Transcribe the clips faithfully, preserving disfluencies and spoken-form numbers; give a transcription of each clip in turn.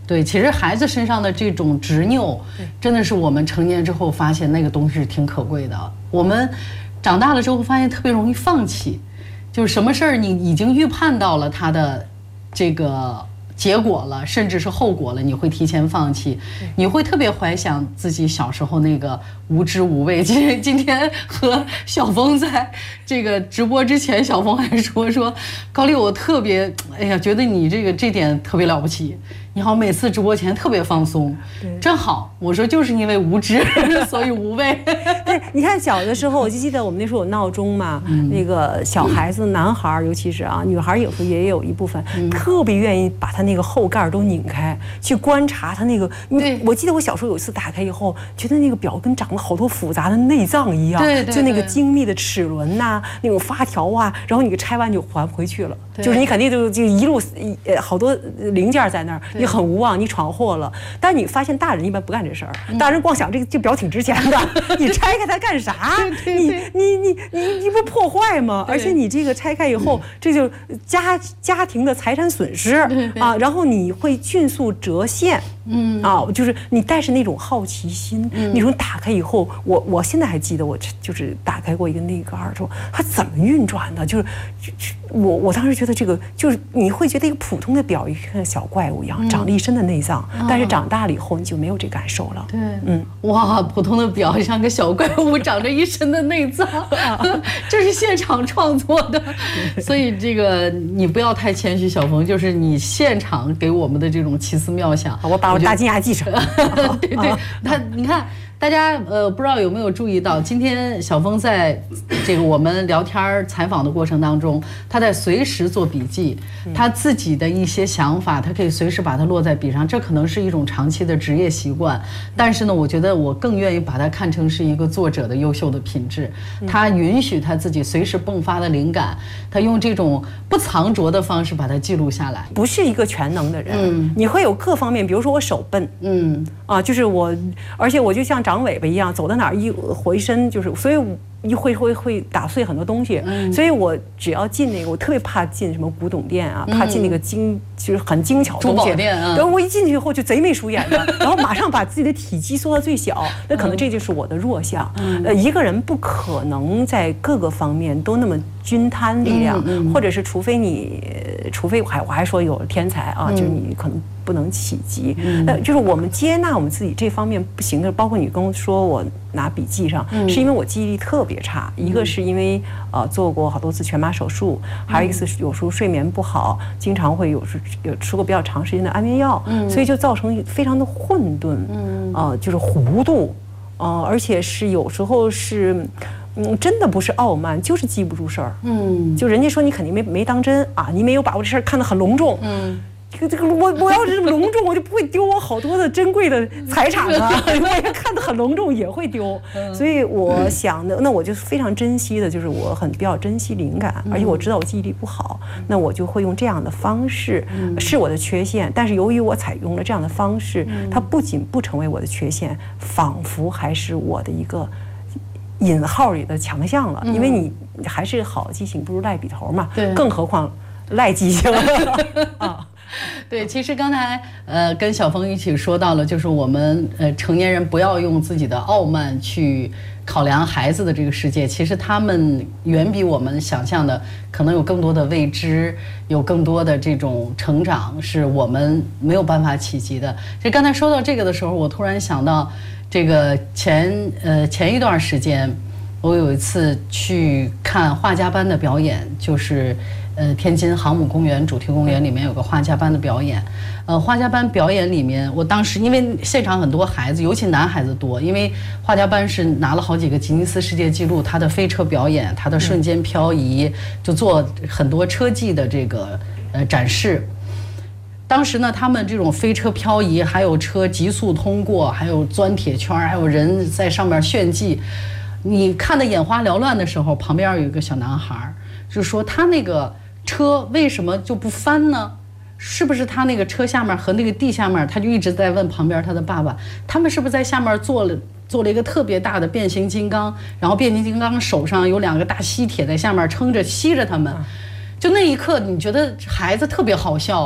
对，其实孩子身上的这种执拗，真的是我们成年之后发现那个东西是挺可贵的。我们长大了之后发现特别容易放弃，就是什么事儿你已经预判到了它的这个结果了，甚至是后果了，你会提前放弃，你会特别怀想自己小时候那个无知无畏。其实今天和小峰在这个直播之前，小峰还说说高丽，我特别哎呀，觉得你这个这点特别了不起。你好，每次直播前特别放松，真好。我说就是因为无知，所以无畏。 对，你看小的时候，我就记得我们那时候有闹钟嘛，嗯、那个小孩子，男孩尤其是啊，女孩有时候也有一部分、嗯、特别愿意把他那个后盖都拧开，去观察他那个。对，我记得我小时候有一次打开以后，觉得那个表跟长了好多复杂的内脏一样， 对对对， 就那个精密的齿轮呐、啊，那种发条啊，然后你给拆完就还回去了，就是你肯定就就一路呃好多零件在那儿。你很无望，你闯祸了。但你发现大人一般不干这事儿，嗯、大人光想这个这表挺值钱的，你拆开它干啥？你你你你你不破坏吗？而且你这个拆开以后，这就家家庭的财产损失啊，然后你会迅速折现。嗯啊，就是你带着那种好奇心，嗯、那种打开以后，我我现在还记得，我就是打开过一个内盖儿之后，它怎么运转的？就是，我我当时觉得这个就是你会觉得一个普通的表像小怪物一样，嗯、长了一身的内脏，嗯、但是长大了以后你就没有这感受了。 对，嗯，哇，普通的表像个小怪物，长着一身的内脏，这是现场创作的，所以这个你不要太谦虚，小峰，就是你现场给我们的这种奇思妙想， 我把。大金牙记上， 对对，他你看，大家呃不知道有没有注意到，今天小峰在这个我们聊天采访的过程当中，他在随时做笔记，他自己的一些想法，他可以随时把它落在笔上，这可能是一种长期的职业习惯。但是呢，我觉得我更愿意把它看成是一个作者的优秀的品质，他允许他自己随时迸发的灵感，他用这种不藏拙的方式把它记录下来。 不是一个全能的人，嗯、你会有各方面，比如说我手笨，嗯啊，就是我，而且我就像长尾巴一样，走到哪儿一回身就是，所以一会会会打碎很多东西，嗯、所以我只要进那个，我特别怕进什么古董店啊，嗯、怕进那个精就是很精巧的东西。 珠宝店啊， 然后我一进去以后就贼眉鼠眼的，然后马上把自己的体积缩到最小，那可能这就是我的弱项。嗯、呃，一个人不可能在各个方面都那么均摊力量，嗯嗯、或者是除非你，除非我还我还说有天才啊，嗯、就是你可能不能企及。嗯、呃，就是我们接纳我们自己这方面不行的，包括你跟我说我拿笔记上，嗯、是因为我记忆力特别差，一个是因为呃做过好多次全麻手术，还有一次有时候睡眠不好，经常会有时有吃过比较长时间的安眠药，嗯、所以就造成非常的混沌，嗯、呃，就是糊涂，呃，而且是有时候是。嗯，真的不是傲慢，就是记不住事儿。嗯，就人家说你肯定没没当真啊，你没有把握这事儿看得很隆重。嗯，这个这个我我要是这么隆重，我就不会丢我好多的珍贵的财产啊。我要看得很隆重也会丢，所以我想的，那我就非常珍惜的，就是我很比较珍惜灵感，而且我知道我记忆力不好，那我就会用这样的方式，是我的缺陷，但是由于我采用了这样的方式，它不仅不成为我的缺陷，仿佛还是我的一个。引号里的强项了，因为你还是好记性不如赖笔头嘛，对，更何况赖记性啊。 对，其实刚才呃跟小峰一起说到了，就是我们呃成年人不要用自己的傲慢去考量孩子的这个世界，其实他们远比我们想象的可能有更多的未知，有更多的这种成长是我们没有办法企及的。就刚才说到这个的时候，我突然想到。这个前呃前一段时间，我有一次去看画家班的表演，就是呃天津航母公园主题公园里面有个画家班的表演，呃画家班表演里面，我当时因为现场很多孩子，尤其男孩子多，因为画家班是拿了好几个吉尼斯世界纪录，他的飞车表演，他的瞬间漂移，就做很多车技的这个呃展示。当时呢，他们这种飞车漂移，还有车急速通过，还有钻铁圈，还有人在上面炫技，你看得眼花缭乱的时候，旁边有一个小男孩，就说他那个车为什么就不翻呢？是不是他那个车下面和那个地下面，他就一直在问旁边他的爸爸，他们是不是在下面做了做了一个特别大的变形金刚，然后变形金刚手上有两个大吸铁在下面撑着吸着他们，就那一刻你觉得孩子特别好笑。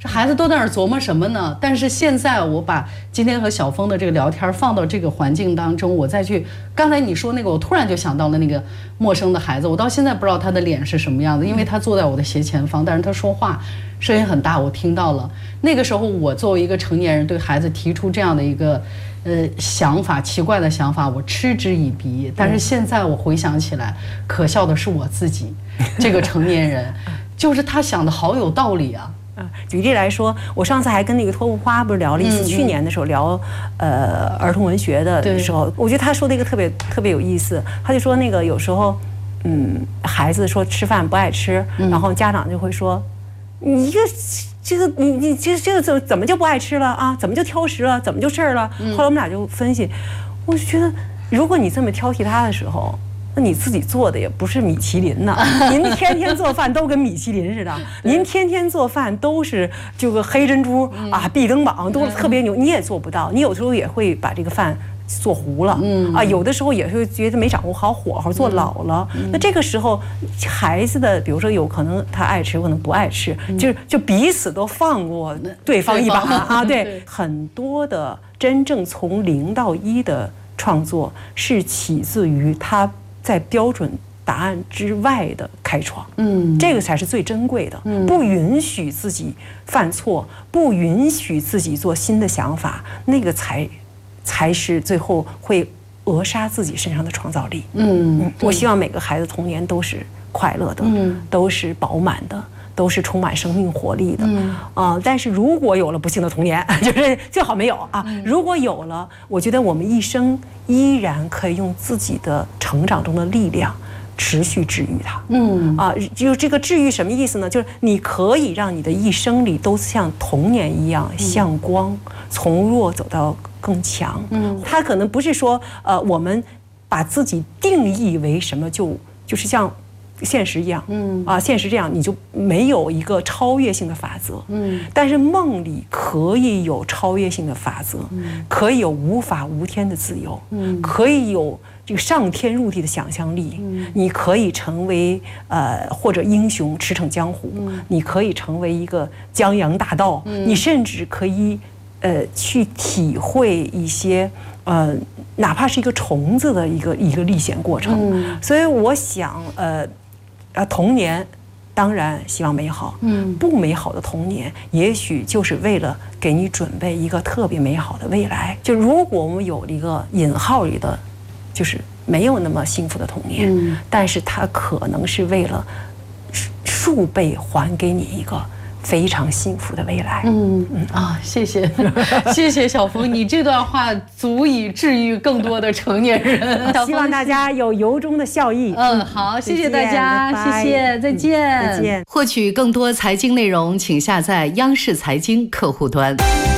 这孩子都在那儿琢磨什么呢？但是现在我把今天和小峰的这个聊天放到这个环境当中，我再去刚才你说那个，我突然就想到了那个陌生的孩子，我到现在不知道他的脸是什么样子，因为他坐在我的斜前方，但是他说话声音很大，我听到了。那个时候我作为一个成年人对孩子提出这样的一个呃想法，奇怪的想法，我嗤之以鼻。但是现在我回想起来，可笑的是我自己，这个成年人，就是他想的好有道理啊。 啊，举例来说，我上次还跟那个托布花不是聊了一次，去年的时候聊呃儿童文学的时候，我觉得他说的一个特别特别有意思，他就说那个有时候，嗯，孩子说吃饭不爱吃，然后家长就会说，你一个这个你你这这个怎怎么就不爱吃了啊？怎么就挑食了？怎么就事儿了？后来我们俩就分析，我就觉得如果你这么挑剔他的时候。那你自己做的也不是米其林呐，您天天做饭都跟米其林似的，您天天做饭都是这个黑珍珠啊、必登榜都特别牛，你也做不到，你有时候也会把这个饭做糊了，啊，有的时候也会觉得没掌握好火候，做老了。那这个时候，孩子的比如说有可能他爱吃，有可能不爱吃，就是就彼此都放过对方一把啊。对，很多的真正从零到一的创作是起自于他。在标准答案之外的开创，嗯，这个才是最珍贵的。嗯，不允许自己犯错，不允许自己做新的想法，那个才才是最后会扼杀自己身上的创造力。嗯，我希望每个孩子童年都是快乐的，嗯，都是饱满的。都是充满生命活力的，嗯啊、呃，但是如果有了不幸的童年，就是最好没有啊。如果有了，我觉得我们一生依然可以用自己的成长中的力量持续治愈它。嗯啊，就这个治愈什么意思呢？就是你可以让你的一生里都像童年一样向光，从弱走到更强。嗯，它可能不是说呃，我们把自己定义为什么就就是像。现实一样，嗯啊，现实这样，你就没有一个超越性的法则，嗯，但是梦里可以有超越性的法则，嗯，可以有无法无天的自由，嗯，可以有这个上天入地的想象力，嗯，你可以成为呃或者英雄驰骋江湖，嗯，你可以成为一个江洋大盗，嗯，你甚至可以呃去体会一些。呃，哪怕是一个虫子的一个一个历险过程，嗯，所以我想，呃，啊，童年当然希望美好，嗯，不美好的童年，也许就是为了给你准备一个特别美好的未来。就如果我们有了一个引号里的，就是没有那么幸福的童年，嗯，但是它可能是为了数倍还给你一个。非常幸福的未来。嗯嗯啊，谢谢，谢谢小峰，你这段话足以治愈更多的成年人。 希望大家有由衷的笑意。 嗯，好，谢谢大家，谢谢，再见， 再见。 获取更多财经内容，请下载央视财经客户端。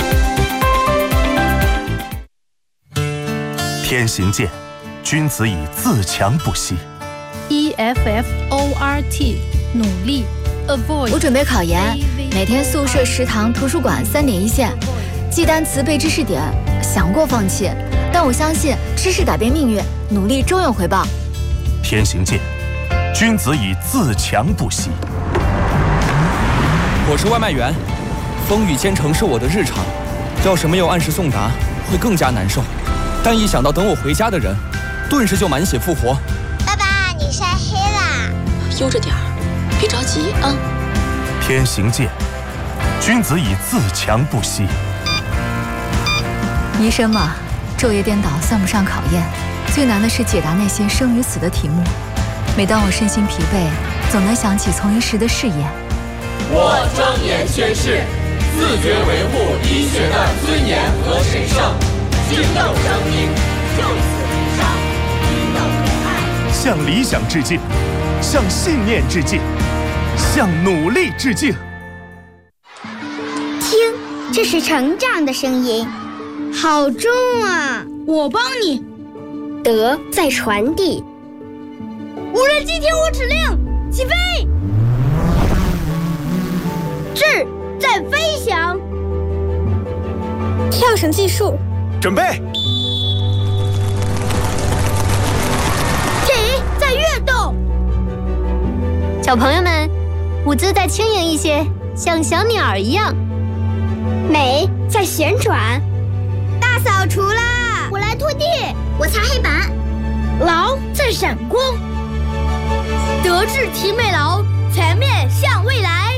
天行健，君子以自强不息。 E F F O R T， 努力。 我准备考研，每天宿舍、食堂、图书馆三点一线，记单词、背知识点，想过放弃，但我相信知识改变命运，努力终有回报。 天行健，君子以自强不息。 我是外卖员，风雨兼程是我的日常，要是没有按时送达，会更加难受。但一想到等我回家的人，顿时就满血复活。 爸爸，你晒黑啦！ 悠着点儿。别着急啊！ 天行健，君子以自强不息。 医生嘛，昼夜颠倒算不上考验，最难的是解答那些生与死的题目。每当我身心疲惫，总能想起从医时的誓言。 我庄严宣誓，自觉维护医学的尊严和神圣，敬斗生命，就此为上，平等无爱。 向理想致敬，向信念致敬。向努力致敬。 听，这是成长的声音，好重啊！ 我帮你。 德在传递。 无人机听我指令，起飞。 智在飞翔。 跳绳技术， 准备。 体在跃动。 小朋友们。舞姿再轻盈一些，像小鸟一样。 美在旋转。大扫除啦！我来拖地，我擦黑板。劳在闪光。德智体美劳，全面向未来。